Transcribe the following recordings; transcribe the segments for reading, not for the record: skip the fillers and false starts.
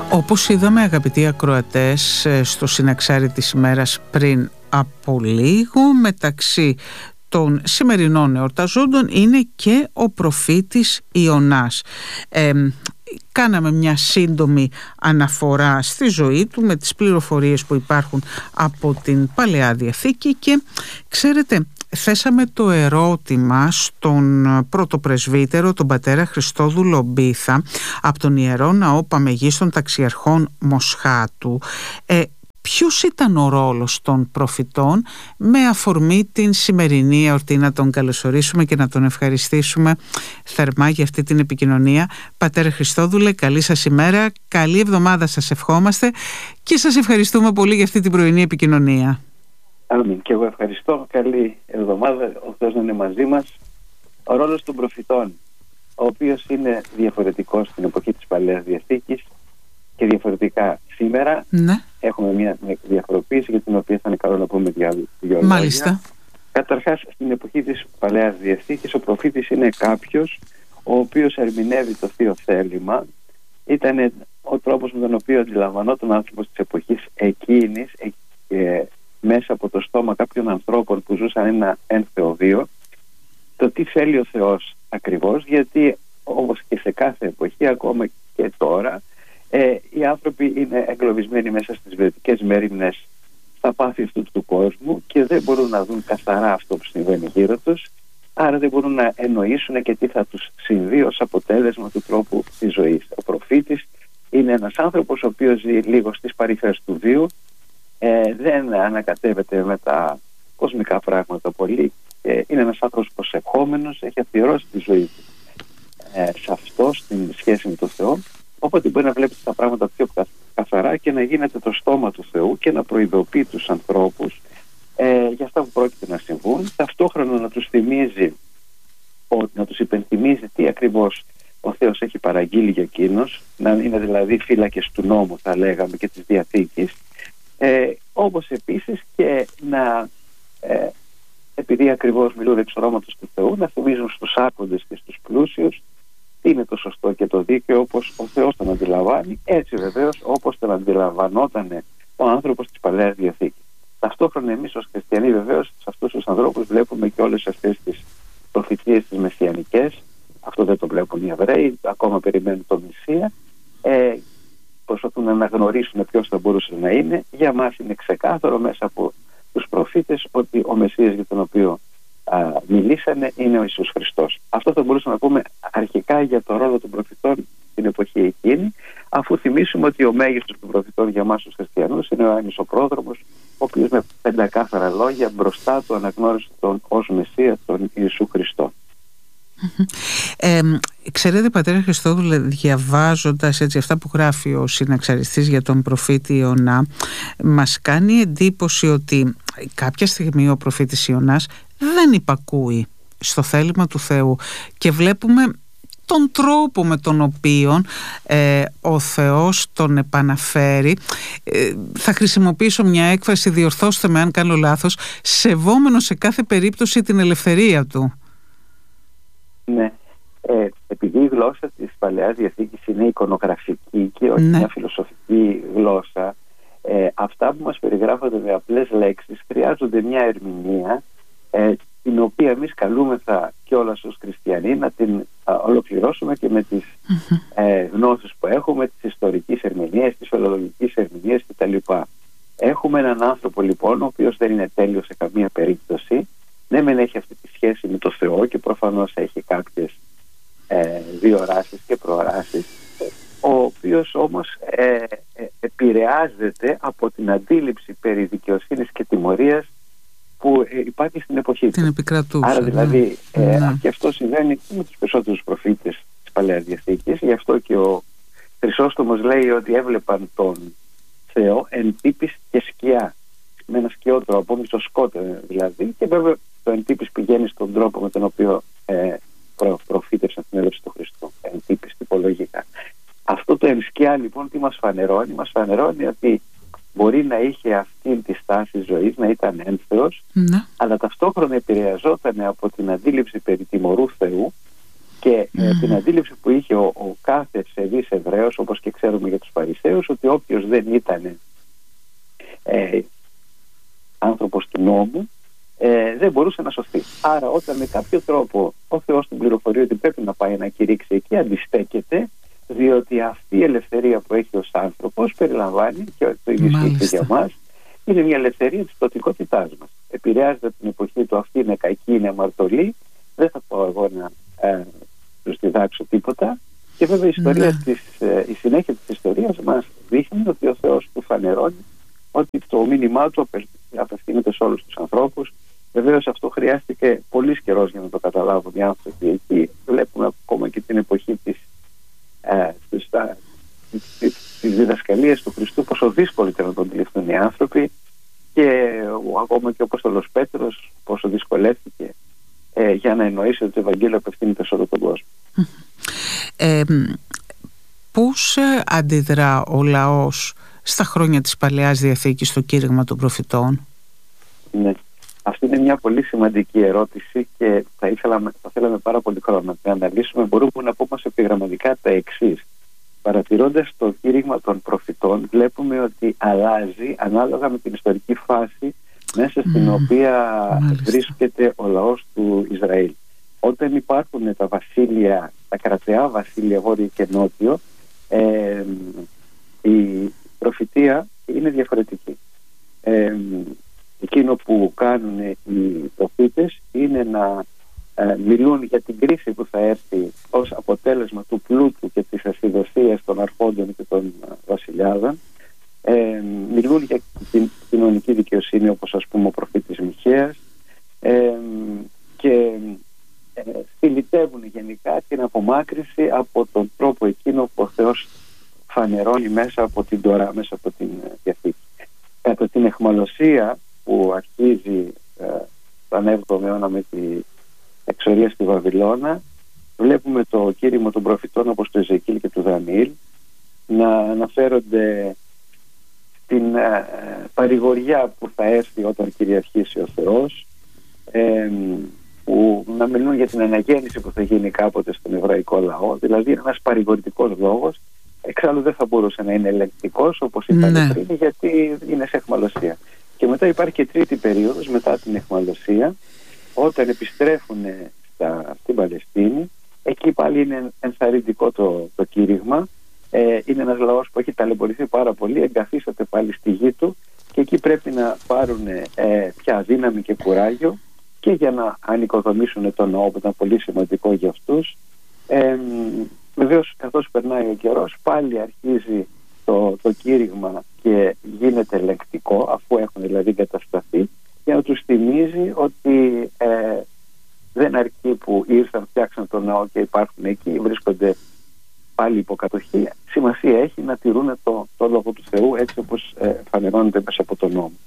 Όπως είδαμε, αγαπητοί ακροατές, στο συναξάρι της ημέρας πριν από λίγο, μεταξύ των σημερινών εορταζόντων είναι και ο προφήτης Ιωνάς. Κάναμε μια σύντομη αναφορά στη ζωή του με τις πληροφορίες που υπάρχουν από την Παλαιά Διαθήκη και ξέρετε, θέσαμε το ερώτημα στον πρώτο πρεσβύτερο, τον πατέρα Χριστόδουλο Μπίθα, από τον Ιερό Ναό Παμεγίστων Ταξιαρχών Μοσχάτου. Ποιος ήταν ο ρόλος των προφητών, με αφορμή την σημερινή εορτή, να τον καλωσορίσουμε και να τον ευχαριστήσουμε θερμά για αυτή την επικοινωνία. Πατέρα Χριστόδουλε, καλή σας ημέρα, καλή εβδομάδα σας ευχόμαστε και σας ευχαριστούμε πολύ για αυτή την πρωινή επικοινωνία. Αμήν. Και εγώ ευχαριστώ. Καλή εβδομάδα. Ο Θεός να είναι μαζί μας. Ο ρόλος των προφητών, ο οποίος είναι διαφορετικός στην εποχή της Παλαιάς Διαθήκης και διαφορετικά σήμερα. Ναι. Έχουμε μια διαφοροποίηση για την οποία θα είναι καλό να πούμε δύο λόγια. Μάλιστα. Καταρχάς, στην εποχή της Παλαιάς Διαθήκης ο προφήτης είναι κάποιος ο οποίος ερμηνεύει το Θείο Θέλημα. Ήταν ο τρόπος με τον οποίο αντιλαμβανόταν ο άνθρωπος της εποχής εκείνης, μέσα από το στόμα κάποιων ανθρώπων που ζούσαν ένα ένθεο βίο, το τι θέλει ο Θεός ακριβώς, γιατί όπως και σε κάθε εποχή, ακόμα και τώρα, οι άνθρωποι είναι εγκλωβισμένοι μέσα στις βιωτικές μέριμνες, στα πάθη αυτού του κόσμου και δεν μπορούν να δουν καθαρά αυτό που συμβαίνει γύρω τους, άρα δεν μπορούν να εννοήσουν και τι θα τους συμβεί ως αποτέλεσμα του τρόπου της ζωής. Ο προφήτης είναι ένας άνθρωπος ο οποίος ζει λίγο στις παρυφές του βίου, δεν ανακατεύεται με τα κοσμικά πράγματα πολύ, είναι ένας άνθρωπος προσευχόμενος, έχει αφιερώσει τη ζωή του σε αυτό, στην σχέση με τον Θεό, οπότε μπορεί να βλέπει τα πράγματα πιο καθαρά και να γίνεται το στόμα του Θεού και να προειδοποιεί τους ανθρώπους για αυτά που πρόκειται να συμβούν, ταυτόχρονα να τους θυμίζει, να τους υπενθυμίζει τι ακριβώς ο Θεός έχει παραγγείλει για εκείνος, να είναι δηλαδή φύλακες του νόμου, θα λέγαμε, και της Διαθήκης, όπως επίσης και να, επειδή ακριβώς μιλούν εξ ονόματος του Θεού, να θυμίζουν στους άρχοντες και στους πλούσιους τι είναι το σωστό και το δίκαιο, όπως ο Θεός τον αντιλαμβάνει, έτσι βεβαίως όπως τον αντιλαμβανόταν ο άνθρωπος της Παλαιάς Διαθήκης. Ταυτόχρονα εμείς ως χριστιανοί βεβαίως σε αυτούς τους ανθρώπους βλέπουμε και όλες αυτές τις προφητείες τις μεσιανικές. Αυτό δεν το βλέπουν οι Εβραίοι, ακόμα περιμένουν τον Μεσσία, προσπαθούν να αναγνωρίσουν ποιος θα μπορούσε να είναι. Για μας είναι ξεκάθαρο μέσα από τους προφήτες ότι ο Μεσσίας για τον οποίο μιλήσανε είναι ο Ιησούς Χριστός. Αυτό θα μπορούσαμε να πούμε αρχικά για το ρόλο των προφητών στην εποχή εκείνη, αφού θυμίσουμε ότι ο μέγιστος των προφητών για εμάς τους χριστιανούς είναι ο Άννης ο Πρόδρομος, ο οποίος με πεντακάθαρα λόγια μπροστά του αναγνώρισε τον ως Μεσσία, τον Ιησού Χριστό. Ξέρετε, πατέρα Χριστόδουλε, διαβάζοντας έτσι αυτά που γράφει ο συναξαριστής για τον προφήτη Ιωνά, μας κάνει εντύπωση ότι κάποια στιγμή ο προφήτης Ιωνάς δεν υπακούει στο θέλημα του Θεού και βλέπουμε τον τρόπο με τον οποίο ο Θεός τον επαναφέρει. Θα χρησιμοποιήσω μια έκφραση, διορθώστε με αν κάνω λάθος, σεβόμενο σε κάθε περίπτωση την ελευθερία του. Ναι, επειδή η γλώσσα της Παλαιάς Διαθήκης είναι εικονογραφική και όχι μια φιλοσοφική γλώσσα, αυτά που μας περιγράφονται με απλές λέξεις χρειάζονται μια ερμηνεία, την οποία εμείς καλούμεθα κιόλας ως χριστιανοί να την ολοκληρώσουμε και με τις γνώσεις που έχουμε, τις ιστορικής ερμηνείας, τις φιλολογικής ερμηνείας κτλ. Έχουμε έναν άνθρωπο λοιπόν ο οποίος δεν είναι τέλειος σε καμία περίπτωση. Ναι, μεν έχει αυτή τη σχέση με το Θεό και προφανώς έχει κάποιες διοράσεις και προοράσεις, ο οποίος όμως επηρεάζεται από την αντίληψη περί δικαιοσύνης και τιμωρίας που υπάρχει στην εποχή του. Άρα δηλαδή και αυτό συμβαίνει με τους περισσότερους προφήτες της Παλαιάς Διαθήκης. Γι' αυτό και ο Χρυσόστομος λέει ότι έβλεπαν τον Θεό εν τύπης και σκιά, με ένα σκιό τρόπο, μισοσκότε δηλαδή, και βέβαια το εν τύπης πηγαίνει στον τρόπο με τον οποίο προφήτευσαν την έλευση του Χριστού, εν τύπης τυπολογικά. Αυτό το εν σκιά λοιπόν τι μας φανερώνει? Μας φανερώνει ότι μπορεί να είχε αυτή τη στάση ζωής, να ήταν ένθεος, αλλά ταυτόχρονα επηρεαζόταν από την αντίληψη περί τιμωρού Θεού και την αντίληψη που είχε ο κάθε σεβής Εβραίος, όπως και ξέρουμε για τους Φαρισαίους, ότι όποιος δεν ήταν άνθρωπος του νόμου δεν μπορούσε να σωθεί. Άρα όταν με κάποιο τρόπο ο Θεός του πληροφορεί ότι πρέπει να πάει να κηρύξει, εκεί αντιστέκεται, διότι αυτή η ελευθερία που έχει ως άνθρωπος περιλαμβάνει, και το ίδιο ισχύει για μας, είναι μια ελευθερία της πτωτικότητάς μας. Επηρεάζεται την εποχή του, αυτή είναι κακή, είναι αμαρτωλή, δεν θα πάω εγώ να τους διδάξω τίποτα. Και βέβαια η συνέχεια της ιστορίας μας δείχνει ότι ο Θεός του φανερώνει ότι το μήνυμά του απευθύνεται σε όλους τους ανθρώπους. Βεβαίως αυτό χρειάστηκε πολύς καιρός για να το καταλάβουν οι άνθρωποι εκεί. Βλέπουμε ακόμα και την εποχή της διδασκαλίας του Χριστού πόσο δύσκολο ήταν να τον αντιληφθούν οι άνθρωποι, και ακόμα και ο Απόστολος Πέτρος πόσο δυσκολεύτηκε για να εννοήσει ότι το Ευαγγέλιο απευθύνεται σε όλο τον κόσμο. Πώς αντιδρά ο λαός στα χρόνια της Παλαιάς Διαθήκης στο κήρυγμα των προφητών? Ναι, αυτή είναι μια πολύ σημαντική ερώτηση και θα θέλαμε πάρα πολύ χρόνο να την αναλύσουμε. Μπορούμε να πούμε επιγραμματικά τα εξής. Παρατηρώντας το κήρυγμα των προφητών, βλέπουμε ότι αλλάζει ανάλογα με την ιστορική φάση μέσα στην οποία βρίσκεται ο λαός του Ισραήλ. Όταν υπάρχουν τα βασίλεια, τα κρατεά βασίλεια βόρειο και νότιο, η προφητεία είναι διαφορετική. Εκείνο που κάνουν οι προφήτες είναι να μιλούν για την κρίση που θα έρθει ως αποτέλεσμα του πλούτου και της ασυδοσίας των αρχόντων και των βασιλιάδων. Μιλούν για την κοινωνική δικαιοσύνη, όπως ας πούμε ο προφήτης Μιχαίας, και στυλιτεύουν γενικά την απομάκρυνση από τον τρόπο εκείνο που ο Θεός φανερώνει μέσα από την Τωρά, μέσα από την Διαθήκη. Κατά την αιχμαλωσία που αρχίζει τον 7ο αιώνα με την εξορία στη Βαβυλώνα, βλέπουμε το κήρυγμα των προφητών όπως του Εζεκίλ και του Δανιήλ να αναφέρονται στην παρηγοριά που θα έρθει όταν κυριαρχήσει ο Θεός, που να μιλούν για την αναγέννηση που θα γίνει κάποτε στον εβραϊκό λαό, δηλαδή ένας παρηγορητικός λόγος. Εξάλλου δεν θα μπορούσε να είναι ελεγκτικός όπως είπαμε πριν, γιατί είναι σε αιχμαλωσία. Και μετά υπάρχει και τρίτη περίοδος μετά την αιχμαλωσία, όταν επιστρέφουν στην Παλαιστίνη. Εκεί πάλι είναι ενθαρρυντικό το κήρυγμα. Είναι ένας λαός που έχει ταλαιπωρηθεί πάρα πολύ, εγκαθίσταται πάλι στη γη του, και εκεί πρέπει να πάρουν πια δύναμη και κουράγιο και για να ανοικοδομήσουν τον ναό, που ήταν πολύ σημαντικό για αυτούς. Βεβαίως, καθώς περνάει ο καιρός, πάλι αρχίζει το κήρυγμα και γίνεται ελεγκτικό, αφού έχουν δηλαδή εγκατασταθεί, για να τους θυμίζει ότι δεν αρκεί που ήρθαν, φτιάξαν τον ναό και υπάρχουν εκεί, βρίσκονται πάλι υποκατοχή. Σημασία έχει να τηρούν το λόγο του Θεού έτσι όπως φανερώνεται μέσα από τον νόμο.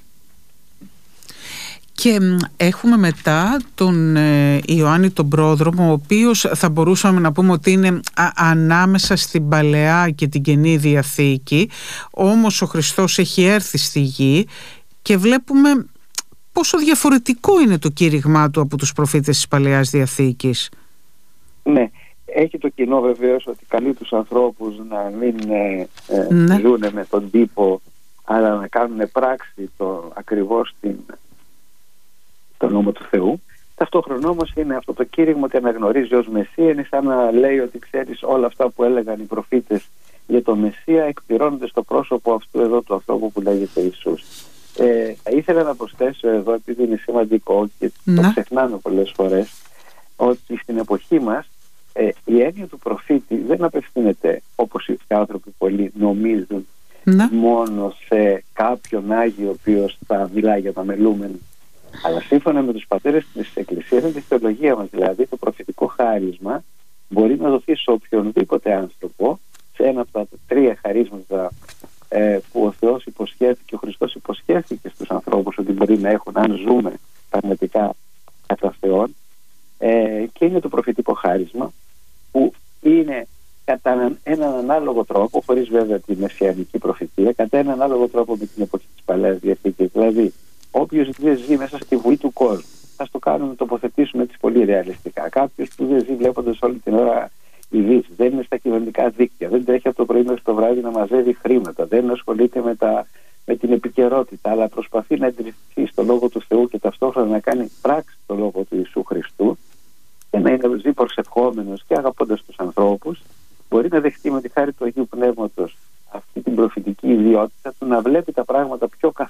Και έχουμε μετά τον Ιωάννη τον Πρόδρομο, ο οποίος θα μπορούσαμε να πούμε ότι είναι ανάμεσα στην Παλαιά και την Καινή Διαθήκη, όμως ο Χριστός έχει έρθει στη γη και βλέπουμε πόσο διαφορετικό είναι το κήρυγμά του από τους προφήτες της Παλαιάς Διαθήκης. Ναι, έχει το κοινό βεβαίως ότι καλεί τους ανθρώπους να μην μιλούν με τον τύπο, αλλά να κάνουν πράξη ακριβώς το νόμο του Θεού. Ταυτόχρονα όμως είναι αυτό το κήρυγμα ότι αναγνωρίζει ως Μεσσία, είναι σαν να λέει ότι ξέρεις, όλα αυτά που έλεγαν οι προφήτες για το Μεσσία εκπληρώνονται στο πρόσωπο αυτού εδώ του ανθρώπου που λέγεται Ιησούς. Θα ήθελα να προσθέσω εδώ, επειδή είναι σημαντικό και το ξεχνάμε πολλές φορές, ότι στην εποχή μας η έννοια του προφήτη δεν απευθύνεται, όπως οι άνθρωποι πολλοί νομίζουν, μόνο σε κάποιον Άγιο ο οποίος θα μιλάει για τα μελούμενα. Αλλά σύμφωνα με τους πατέρες της Εκκλησίας, με τη θεολογία μας δηλαδή, το προφητικό χάρισμα μπορεί να δοθεί σε οποιονδήποτε άνθρωπο, σε ένα από τα τρία χαρίσματα που ο Θεός υποσχέθηκε, ο Χριστός υποσχέθηκε στους ανθρώπους ότι μπορεί να έχουν αν ζούμε πραγματικά κατά Θεόν, και είναι το προφητικό χάρισμα, που είναι κατά έναν ανάλογο τρόπο, χωρίς βέβαια τη μεσιανική προφητεία, κατά έναν ανάλογο τρόπο με την εποχή της Παλαιάς Διαθήκης. Δηλαδή, όποιος δεν ζει μέσα στη βουή του κόσμου, ας το κάνουμε, τοποθετήσουμε έτσι πολύ ρεαλιστικά. Κάποιος που δεν ζει βλέποντας όλη την ώρα ειδήσεις, δεν είναι στα κοινωνικά δίκτυα, δεν τρέχει από το πρωί μέχρι το βράδυ να μαζεύει χρήματα, δεν ασχολείται με την επικαιρότητα, αλλά προσπαθεί να εντρυφθεί στο λόγο του Θεού και ταυτόχρονα να κάνει πράξη στο λόγο του Ιησού Χριστού και να είναι ζει προσευχόμενος και αγαπώντας τους ανθρώπους, μπορεί να δεχτεί με τη χάρη του Αγίου Πνεύματος αυτή την προφητική ιδιότητα του να βλέπει τα πράγματα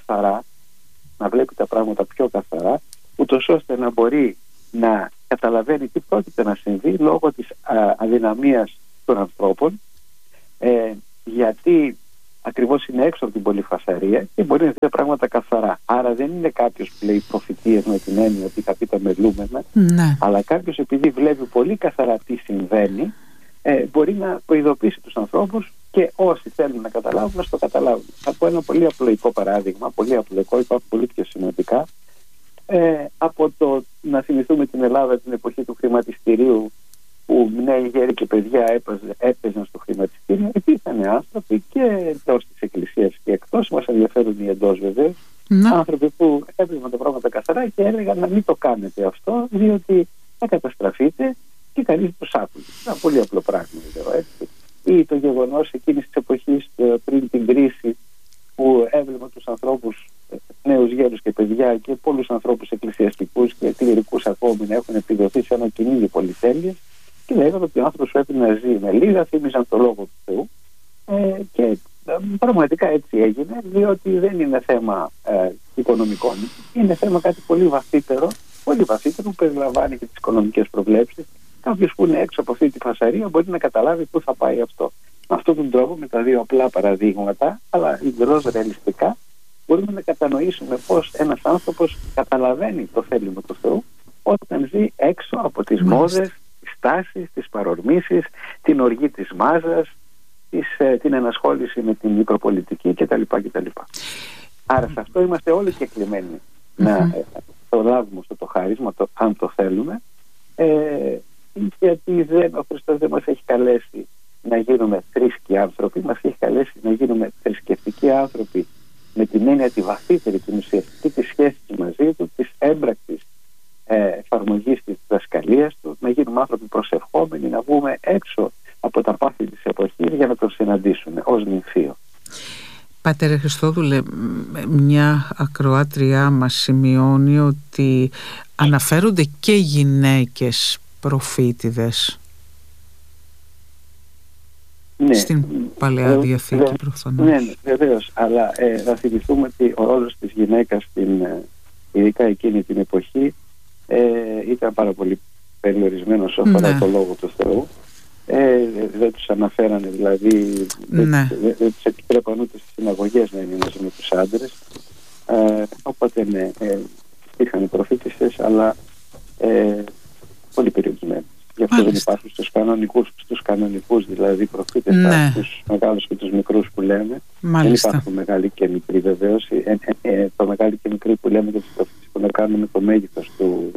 πιο καθαρά, ούτως ώστε να μπορεί να καταλαβαίνει τι πρόκειται να συμβεί λόγω της αδυναμίας των ανθρώπων, γιατί ακριβώς είναι έξω από την πολυφασαρία και μπορεί να δει τα πράγματα καθαρά. Άρα δεν είναι κάποιος που λέει προφητείες με την έννοια ότι θα πει τα μελούμενα, αλλά κάποιος επειδή βλέπει πολύ καθαρά τι συμβαίνει, μπορεί να προειδοποιήσει τους ανθρώπους και όσοι θέλουν να καταλάβουν, να το καταλάβουν. Θα πω ένα πολύ απλοϊκό παράδειγμα, πολύ απλοϊκό, υπάρχουν πολύ πιο σημαντικά. Από το να θυμηθούμε την Ελλάδα την εποχή του χρηματιστηρίου, που νέοι γέροι και παιδιά έπαιζαν στο χρηματιστήριο, υπήρχαν άνθρωποι και εντός της Εκκλησίας και εκτός, μας ενδιαφέρουν οι εντός βεβαίως, άνθρωποι που έβλεπαν τα πράγματα καθαρά και έλεγαν να μην το κάνετε αυτό, διότι θα καταστραφείτε και κανείς τους άκουγε. Ένα πολύ απλό πράγμα, έτσι. Ή το γεγονός εκείνης της εποχής πριν την κρίση, που έβλεπα τους ανθρώπους, νέους γέρους και παιδιά και πολλούς ανθρώπους εκκλησιαστικούς και κληρικούς ακόμη να έχουν επιδοθεί σε ένα κυνήγι πολυτέλειας και λέγανε ότι ο άνθρωπος πρέπει να ζει με λίγα, θύμιζαν το λόγο του Θεού, και πραγματικά έτσι έγινε, διότι δεν είναι θέμα οικονομικών, είναι θέμα κάτι πολύ βαθύτερο που περιλαμβάνει και τις οικονομικές προβλέψεις. Κάποιος που είναι έξω από αυτή τη φασαρία μπορεί να καταλάβει πού θα πάει αυτό. Με αυτόν τον τρόπο, με τα δύο απλά παραδείγματα, αλλά εντελώς ρεαλιστικά, μπορούμε να κατανοήσουμε πώς ένας άνθρωπος καταλαβαίνει το θέλημα του Θεού όταν ζει έξω από τις μόδες, τις τάσεις, τις παρορμήσεις, την οργή της μάζας, την ενασχόληση με την μικροπολιτική κτλ. Άρα σε αυτό είμαστε όλοι και κλειμένοι να το λάβουμε αυτό το χάρισμα, αν το θέλουμε, γιατί ο Χριστός δεν μας έχει καλέσει να γίνουμε θρήσκοι άνθρωποι, μας έχει καλέσει να γίνουμε θρησκευτικοί άνθρωποι με την έννοια τη βαθύτερη, την ουσιαστική της σχέσης μαζί του, της έμπρακτης εφαρμογής της διδασκαλίας του, να γίνουμε άνθρωποι προσευχόμενοι, να βγούμε έξω από τα πάθη της εποχής για να τον συναντήσουμε ως νυμφίο. Πατέρα Χριστόδουλε, μια ακροάτριά μας σημειώνει ότι αναφέρονται και γυναίκες προφήτηδες. Ναι, στην Παλαιά Διαθήκη προφανώς. Ναι, βεβαίως, αλλά θα θυμηθούμε ότι ο ρόλος της γυναίκας ειδικά εκείνη την εποχή ήταν πάρα πολύ περιορισμένος όσο αφορά το λόγο του Θεού. Δεν τους αναφέρανε, δηλαδή δεν τους επιτρέπαν ούτε στις συναγωγές να είναι μαζί με τους άντρες, οπότε ναι, υπήρχαν προφήτησες, αλλά πολύ περιορισμένες. Γι' αυτό δεν υπάρχουν στους κανονικούς δηλαδή προφήτες, τους μεγάλους και τους μικρούς που λέμε. Δεν υπάρχουν μεγάλοι και μικροί βεβαίως. Το μεγάλοι και μικροί που λέμε για τις προφήτες που να κάνουμε το μέγεθος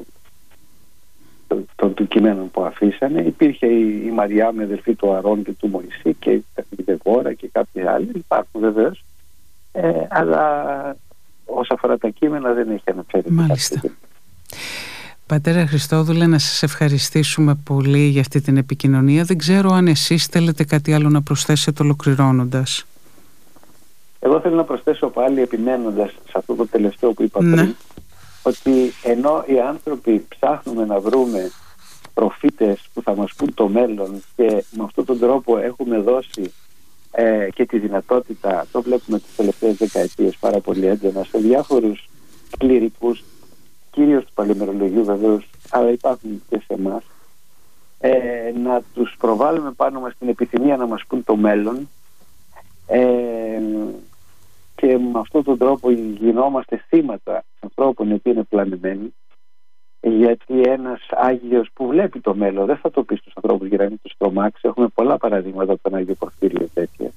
του κειμένου που αφήσανε. Υπήρχε η Μαριά με αδελφή του Αρών και του Μωυσή και η Δεβόρα και κάποιοι άλλοι. Υπάρχουν βεβαίως, αλλά όσον αφορά τα κείμενα δεν έχει αναφέρει. Μάλιστα. Πατέρα Χριστόδουλε, να σας ευχαριστήσουμε πολύ για αυτή την επικοινωνία. Δεν ξέρω αν εσείς θέλετε κάτι άλλο να προσθέσετε ολοκληρώνοντας. Εγώ θέλω να προσθέσω πάλι, επιμένοντας σε αυτό το τελευταίο που είπα πριν, ότι ενώ οι άνθρωποι ψάχνουμε να βρούμε προφήτες που θα μας πούν το μέλλον και με αυτόν τον τρόπο έχουμε δώσει και τη δυνατότητα, το βλέπουμε τις τελευταίες δεκαετίες πάρα πολύ έντονα, σε διάφορους κληρικούς, κυρίως του παλαιμερολογίου βεβαίως, αλλά υπάρχουν και σε εμάς, να τους προβάλλουμε πάνω μας την επιθυμία να μας πούν το μέλλον, και με αυτόν τον τρόπο γινόμαστε θύματα ανθρώπων οι οποίοι είναι πλανημένοι, γιατί ένας Άγιος που βλέπει το μέλλον δεν θα το πει στους ανθρώπους για να μην τους τρομάξει. Έχουμε πολλά παραδείγματα από τον Άγιο Πορφύριο τέτοια,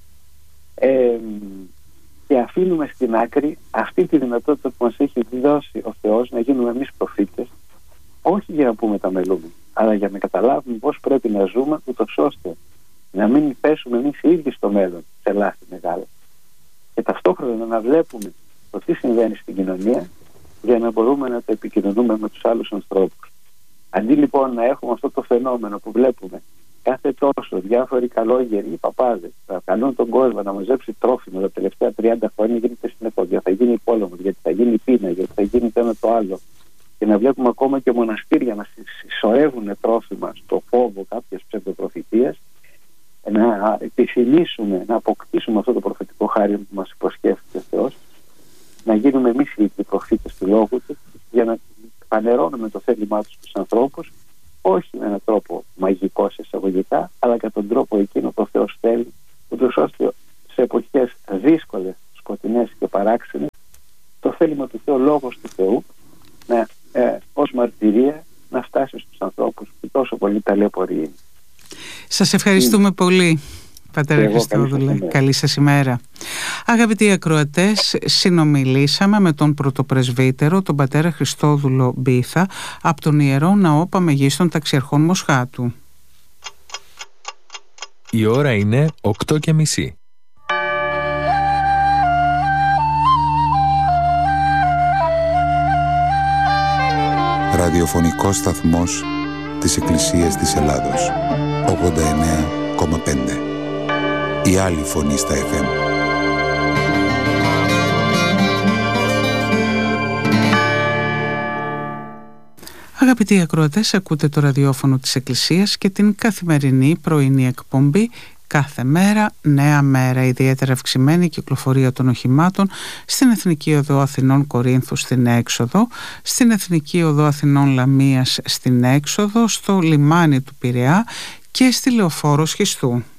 και αφήνουμε στην άκρη αυτή τη δυνατότητα που μας έχει δώσει ο Θεός να γίνουμε εμείς προφήτες, όχι για να πούμε τα μελούμενα, αλλά για να καταλάβουμε πώς πρέπει να ζούμε, ούτως ώστε να μην πέσουμε εμείς οι ίδιοι στο μέλλον σε λάθη μεγάλα, και ταυτόχρονα να βλέπουμε το τι συμβαίνει στην κοινωνία, για να μπορούμε να το επικοινωνούμε με τους άλλους ανθρώπους. Αντί λοιπόν να έχουμε αυτό το φαινόμενο που βλέπουμε κάθε τόσο διάφοροι καλόγεροι, οι παπάδες, θα καλούν τον κόσμο να μαζέψει τρόφιμα τα τελευταία 30 χρόνια, γίνεται συνεχώς, γιατί θα γίνει πόλεμος, γιατί θα γίνει πείνα, γιατί θα γίνει το ένα το άλλο. Και να βλέπουμε ακόμα και μοναστήρια να συσσωρεύουν τρόφιμα στο φόβο κάποιες ψευδοπροφητείες, να επιθυμήσουμε να αποκτήσουμε αυτό το προφητικό χάρη που μας υποσχέθηκε ο Θεός, να γίνουμε εμείς οι προφήτες του λόγου του, για να φανερώνουμε το θέλημά του στους ανθρώπους, όχι με έναν τρόπο μαγικό σε εισαγωγικά, αλλά κατά τον τρόπο εκείνο που ο Θεός θέλει, ούτως ώστε σε εποχές δύσκολες, σκοτεινές και παράξενες, το θέλημα του Θεού, λόγος του Θεού, ως μαρτυρία να φτάσει στους ανθρώπους που τόσο πολύ ταλαιπωρεί. Σας ευχαριστούμε πολύ, Πατέρα Χριστόδουλε. Καλή σας ημέρα. Αγαπητοί ακροατές, συνομιλήσαμε με τον πρωτοπρεσβύτερο, τον Πατέρα Χριστόδουλο Μπίθα, από τον Ιερό Ναό Παμεγίστων Ταξιαρχών Μοσχάτου. Η ώρα είναι 8:30. Ραδιοφωνικός σταθμός της Εκκλησίας της Ελλάδος, 89,5. Η άλλη φωνή στα FM. Αγαπητοί ακροατές, ακούτε το ραδιόφωνο της Εκκλησίας και την καθημερινή πρωινή εκπομπή «Κάθε μέρα, νέα μέρα», ιδιαίτερα αυξημένη κυκλοφορία των οχημάτων στην Εθνική Οδό Αθηνών Κορίνθου στην έξοδο, στην Εθνική Οδό Αθηνών Λαμίας στην έξοδο, στο λιμάνι του Πειραιά και στη Λεωφόρο Σχιστού.